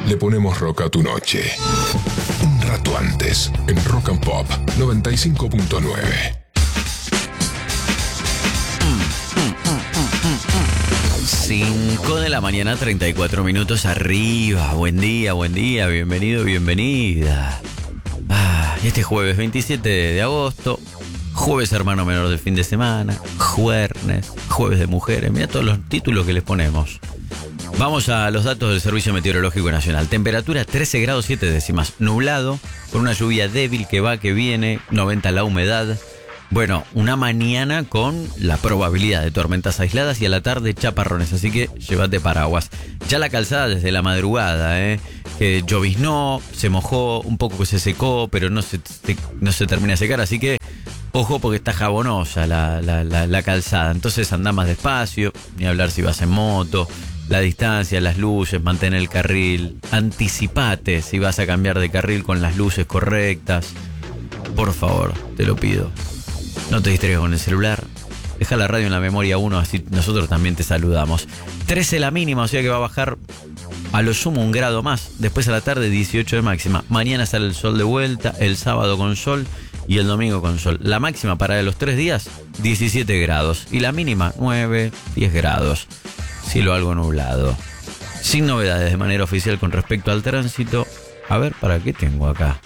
le ponemos rock a tu noche. Un rato antes, en Rock and Pop 95.9. 5 de la mañana, 34 minutos arriba. Buen día, bienvenido, bienvenida. Este jueves 27 de agosto, jueves hermano menor del fin de semana, jueves de mujeres, mira todos los títulos que les ponemos. Vamos a los datos del Servicio Meteorológico Nacional. Temperatura 13 grados 7 décimas, nublado, con una lluvia débil que va, que viene, 90 la humedad. Bueno, una mañana con la probabilidad de tormentas aisladas y a la tarde chaparrones, así que llévate paraguas. Ya la calzada desde la madrugada, que lloviznó, se mojó, un poco que se secó, pero no se termina de secar, así que ojo porque está jabonosa la calzada. Entonces anda más despacio, ni hablar si vas en moto, la distancia, las luces, mantén el carril, anticipate si vas a cambiar de carril con las luces correctas. Por favor, te lo pido. No te distraigas con el celular. Deja la radio en la memoria 1, así nosotros también te saludamos. 13 la mínima, o sea que va a bajar a lo sumo 1 grado más. Después a la tarde 18 de máxima. Mañana sale el sol de vuelta, el sábado con sol y el domingo con sol. La máxima para los 3 días, 17 grados. Y la mínima, 9, 10 grados. Cielo algo nublado. Sin novedades de manera oficial con respecto al tránsito. A ver, ¿para qué tengo acá?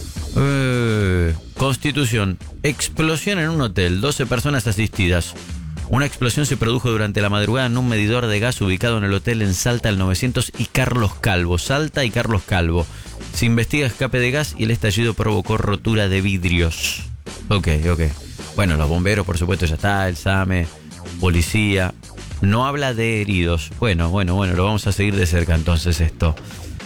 Constitución. Explosión en un hotel, 12 personas asistidas. Una explosión se produjo durante la madrugada en un medidor de gas ubicado en el hotel en Salta, el 900 y Carlos Calvo. Salta y Carlos Calvo. Se investiga escape de gas y el estallido provocó rotura de vidrios. Ok. Bueno, los bomberos, por supuesto, ya está, el SAME, policía. No habla de heridos. Bueno, lo vamos a seguir de cerca entonces esto.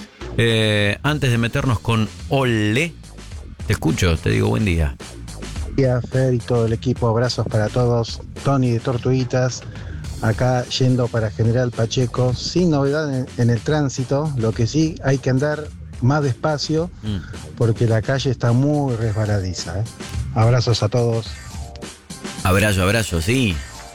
Antes de meternos con Ole, te escucho, te digo buen día. Buen día, Fer y todo el equipo, abrazos para todos. Tony de Tortuguitas, acá yendo para General Pacheco, sin novedad en el tránsito, lo que sí hay que andar más despacio porque la calle está muy resbaladiza. Abrazos a todos. Abrazo, sí.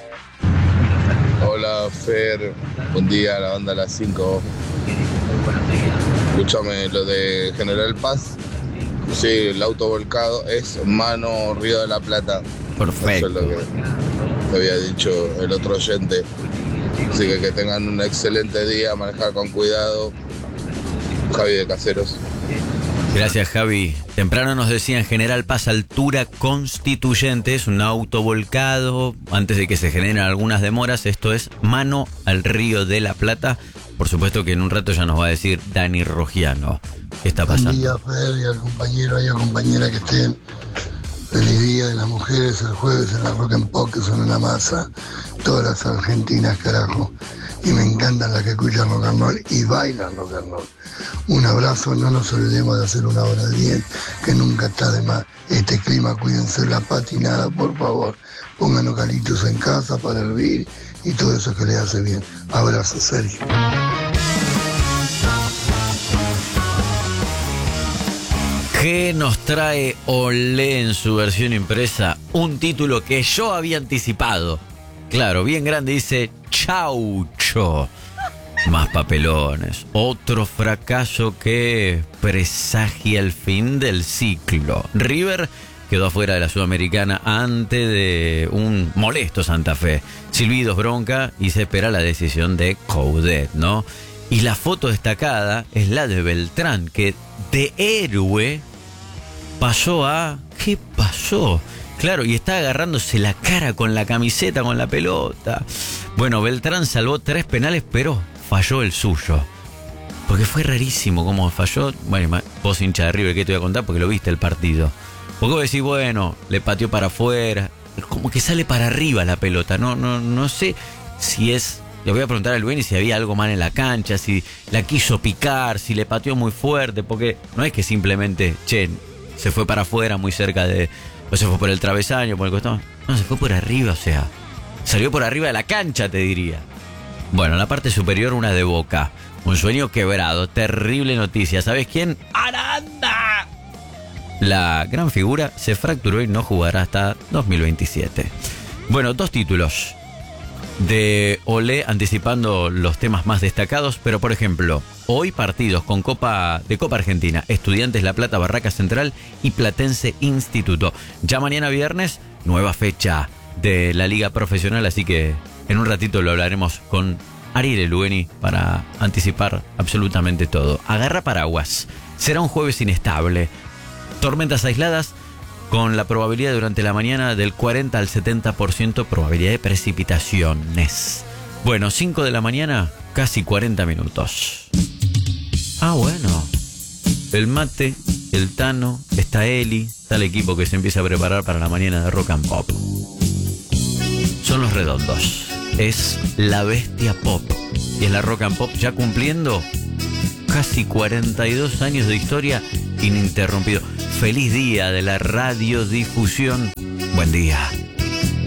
Hola Fer, buen día, la banda a las 5. Escúchame lo de General Paz. Sí, el auto volcado es Mano Río de la Plata. Perfecto. Eso es lo que te había dicho el otro oyente. Así que tengan un excelente día, manejar con cuidado. Javi de Caseros. Gracias, Javi. Temprano nos decían General Paz, altura Constituyentes, un auto volcado. Antes de que se generen algunas demoras, esto es Mano al Río de la Plata. Por supuesto que en un rato ya nos va a decir Dani Rogiano qué está pasando. Buen día, Fer, y al compañero y a compañera que estén. Feliz Día de las Mujeres el jueves en la Rock and Pop, que son una masa. Todas las argentinas, carajo. Y me encantan las que escuchan rock and roll y bailan rock and roll. Un abrazo, no nos olvidemos de hacer una hora de bien, que nunca está de más. Este clima, cuídense la patinada, por favor. Pongan localitos en casa para hervir y todo eso que les hace bien. Abrazo, Sergio. ¿Qué nos trae Olé en su versión impresa? Un título que yo había anticipado. Claro, bien grande, dice Chaucho. Más papelones. Otro fracaso que presagia el fin del ciclo. River quedó afuera de la Sudamericana ante de un molesto Santa Fe. Silbidos, bronca y se espera la decisión de Coudet, ¿no? Y la foto destacada es la de Beltrán, que de héroe pasó a... ¿Qué pasó? Claro, y está agarrándose la cara con la camiseta, con la pelota. Bueno, Beltrán salvó 3 penales, pero falló el suyo. Porque fue rarísimo cómo falló. Bueno, vos hincha de River, ¿qué te voy a contar? Porque lo viste el partido. Porque vos decís, bueno, le pateó para afuera. Como que sale para arriba la pelota. No sé si es... Le voy a preguntar al Lueni si había algo mal en la cancha, si la quiso picar, si le pateó muy fuerte. Porque no es que simplemente, se fue para afuera muy cerca de... O se fue por el travesaño, por el costado. No, se fue por arriba, o sea... Salió por arriba de la cancha, te diría. Bueno, en la parte superior una de Boca. Un sueño quebrado, terrible noticia. ¿Sabes quién? ¡Aranda! La gran figura se fracturó y no jugará hasta 2027. Bueno, 2 títulos. de Olé anticipando los temas más destacados, pero por ejemplo, hoy partidos con Copa Argentina, Estudiantes La Plata, Barracas Central y Platense Instituto. Ya mañana viernes, nueva fecha de la Liga Profesional, así que en un ratito lo hablaremos con Ariel Elueni para anticipar absolutamente todo. Agarra paraguas, será un jueves inestable, tormentas aisladas, con la probabilidad durante la mañana del 40 al 70% probabilidad de precipitaciones. Bueno, 5 de la mañana, casi 40 minutos. Ah, bueno. El Mate, el Tano, está Eli, está el equipo que se empieza a preparar para la mañana de Rock and Pop. Son los Redondos. Es la bestia pop. Y es la Rock and Pop ya cumpliendo casi 42 años de historia ininterrumpido. Feliz día de la radiodifusión. Buen día.